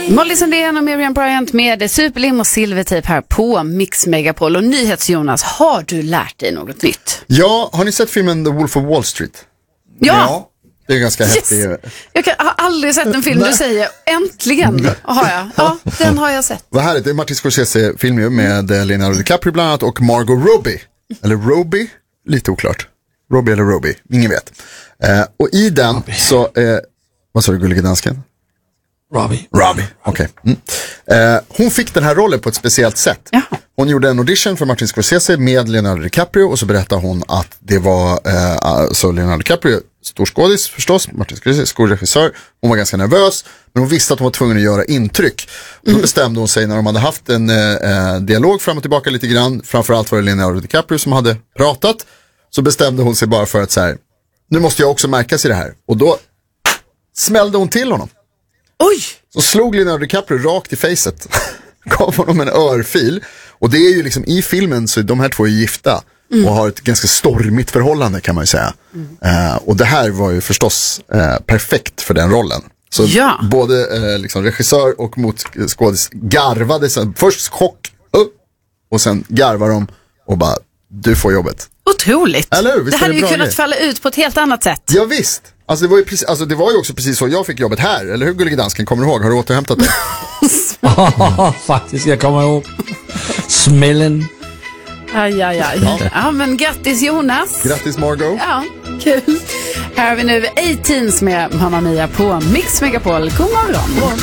Molly Sandén och Miriam Bryant med Superlim och Silvertejp här på Mix Megapol. Och NyhetsJonas, har du lärt dig något nytt? Ja, har ni sett filmen The Wolf of Wall Street? Ja. Det är ganska häftigt. Jag har aldrig sett en film du säger. Äntligen har jag. Ja, den har jag sett. Vad härligt, det är Martin Scorsese-film ju med Leonardo DiCaprio bland annat och Margot Robbie. Eller Robbie? Lite oklart. Robbie eller Robbie, ingen vet. Och i den så, vad sa du, gullige dansken? Robbie, okej. Hon fick den här rollen på ett speciellt sätt. Ja. Hon gjorde en audition för Martin Scorsese med Leonardo DiCaprio och så berättade hon att det var så Leonardo DiCaprio, stor skådis förstås, Martin Scorsese, skådespelare. Hon var ganska nervös, men hon visste att hon var tvungen att göra intryck. Och då bestämde hon sig när de hade haft en dialog fram och tillbaka lite grann, framförallt var det Leonardo DiCaprio som hade pratat, så bestämde hon sig bara för att så här, nu måste jag också märkas i det här. Och då smällde hon till honom. Oj! Så slog Leonardo DiCaprio rakt i facet. Gav honom en örfil. Och det är ju liksom, i filmen så är de här två gifta. Och har ett ganska stormigt förhållande kan man ju säga. Och det här var ju förstås perfekt för den rollen. Så både liksom regissör och motskådis garvade. Först chock och sen garvar de och bara, du får jobbet. Otroligt. Eller hur? Det hade ju kunnat falla ut på ett helt annat sätt. Ja visst. Alltså det var ju också precis så jag fick jobbet här. Eller hur, gullige dansken? Kommer du ihåg? Har du återhämtat dig? Faktiskt, jag kommer ihåg. Smällen. Aj. Ja, men grattis Jonas. Grattis Margot. Ja, kul. Här har vi nu 18s med Mamma Mia på Mix Megapol. God morgon.